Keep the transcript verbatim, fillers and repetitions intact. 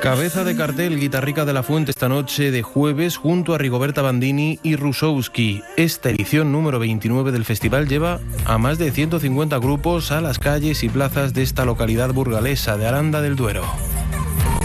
Cabeza de cartel Guitarrica de la Fuente esta noche de jueves junto a Rigoberta Bandini y Rusowski. Esta edición número veintinueve del festival lleva a más de ciento cincuenta grupos a las calles y plazas de esta localidad burgalesa de Aranda del Duero.